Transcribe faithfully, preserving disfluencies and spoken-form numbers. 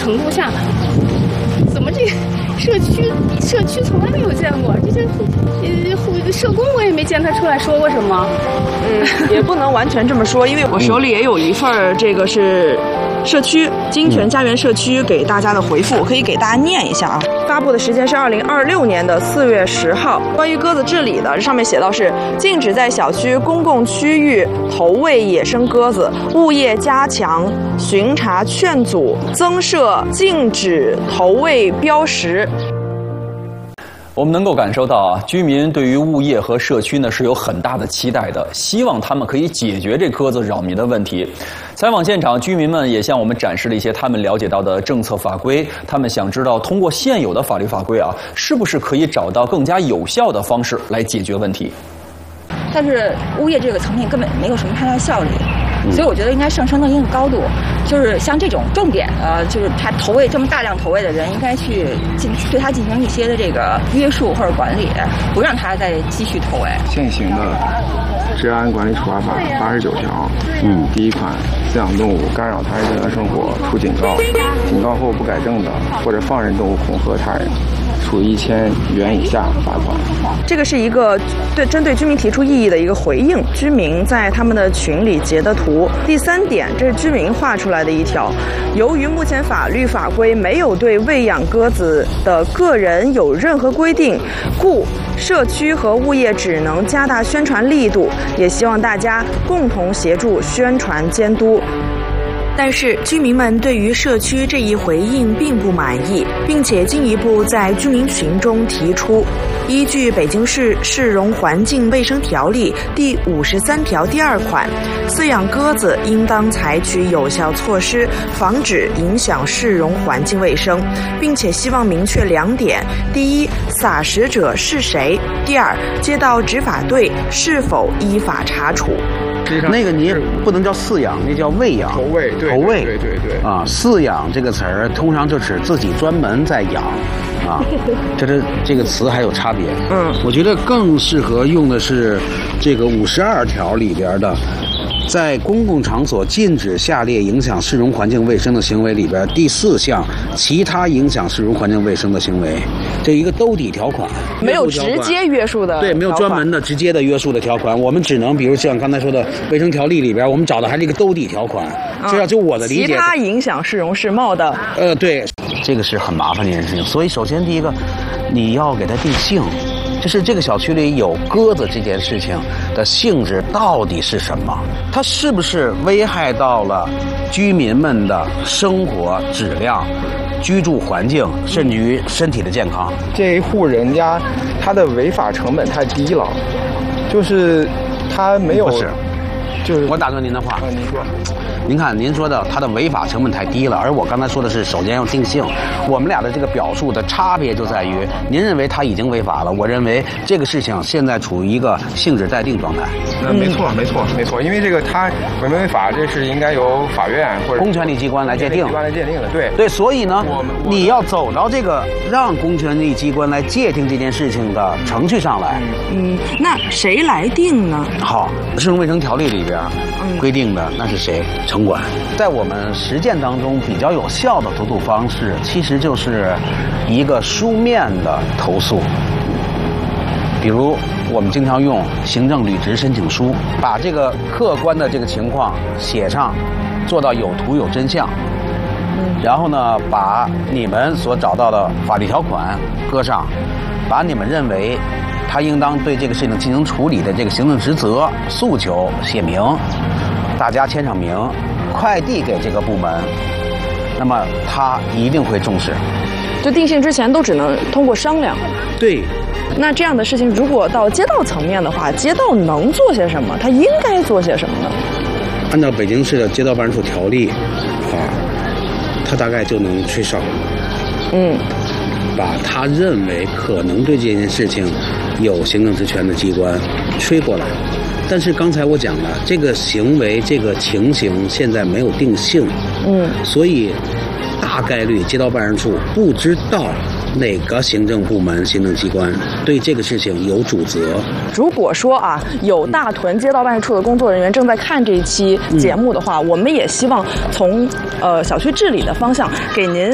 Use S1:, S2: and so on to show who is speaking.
S1: 程度下，怎么这个社区社区从来没有见过？这些呃社工我也没见他出来说过什么。
S2: 嗯，也不能完全这么说，因为我手里也有一份这个是社区金泉家园社区给大家的回复，我可以给大家念一下啊。发布的时间是二零二六年的四月十号，关于鸽子治理的，上面写到是禁止在小区公共区域投喂野生鸽子，物业加强巡查劝阻，增设禁止投喂标识。
S3: 我们能够感受到啊，居民对于物业和社区呢是有很大的期待的，希望他们可以解决这鸽子扰民的问题。采访现场，居民们也向我们展示了一些他们了解到的政策法规，他们想知道通过现有的法律法规啊，是不是可以找到更加有效的方式来解决问题。
S4: 但是物业这个层面根本没有什么太大效率。所以我觉得应该上升到一个高度，就是像这种重点的，就是他投喂这么大量投喂的人，应该去进对他进行一些的这个约束或者管理，不让他再继续投喂。
S5: 现行的治安管理处罚法八十九条，嗯，第一款，饲养动物干扰他人正常生活，处警告，警告后不改正的，或者放任动物恐吓他人，处一千元以下罚款。
S2: 这个是一个对针对居民提出异议的一个回应，居民在他们的群里截的图。第三点，这是居民画出来的一条，由于目前法律法规没有对喂养鸽子的个人有任何规定，故社区和物业只能加大宣传力度，也希望大家共同协助宣传监督。但是居民们对于社区这一回应并不满意，并且进一步在居民群中提出，依据北京市市容环境卫生条例第五十三条第二款，饲养鸽子应当采取有效措施，防止影响市容环境卫生，并且希望明确两点：第一，撒食者是谁；第二，街道执法队是否依法查处。
S6: 那个你也不能叫饲养，那叫喂养。
S5: 投喂，对，
S6: 投喂，
S5: 对对对。
S6: 啊，饲养这个词儿通常就指自己专门在养，啊，这这这个词还有差别。嗯，我觉得更适合用的是这个五十二条里边的，在公共场所禁止下列影响市容环境卫生的行为里边第四项，其他影响市容环境卫生的行为，这一个兜底条款，
S2: 没有直接约束的，
S6: 对，没有专门的直接的约束的条款，我们只能比如像刚才说的卫生条例里边，我们找的还是一个兜底条款，这样就我的理解，
S2: 其他影响市容市貌的，
S6: 呃，对，这个是很麻烦的一件事情。所以首先第一个，你要给它定性。就是这个小区里有鸽子这件事情的性质到底是什么？它是不是危害到了居民们的生活质量、居住环境，甚至于身体的健康？
S5: 这一户人家，他的违法成本太低了，就是他没有。
S6: 不是，
S5: 就是
S6: 我打断您的话。
S5: 啊，您说。
S6: 您看，您说的它的违法成本太低了，而我刚才说的是首先要定性。我们俩的这个表述的差别就在于，您认为它已经违法了，我认为这个事情现在处于一个性质待定状态。
S5: 嗯，没错，没错，没错，因为这个它违没违法，这是应该由法院或者
S6: 公权力机关来界定。
S5: 机关来界定的，对
S6: 对，所以呢，你要走到这个让公权力机关来界定这件事情的程序上来。
S2: 嗯，那谁来定呢？
S6: 好，市容卫生条例里边规定的那是谁？城管。在我们实践当中比较有效的投诉方式，其实就是一个书面的投诉。比如我们经常用行政履职申请书，把这个客观的这个情况写上，做到有图有真相。然后呢，把你们所找到的法律条款搁上，把你们认为他应当对这个事情进行处理的这个行政职责诉求写明，大家签上名，快递给这个部门，那么他一定会重视。
S2: 就定性之前都只能通过商量。
S6: 对。
S2: 那这样的事情，如果到街道层面的话，街道能做些什么？他应该做些什么呢？
S6: 按照北京市的街道办事处条例，啊，他大概就能吹哨。
S2: 嗯。
S6: 把他认为可能对这件事情有行政职权的机关吹过来。但是刚才我讲了，这个行为这个情形现在没有定性，嗯，所以大概率街道办事处不知道哪个行政部门行政机关对这个事情有主责。
S2: 如果说啊，有大屯街道办事处的工作人员正在看这一期节目的话，嗯、我们也希望从呃小区治理的方向给您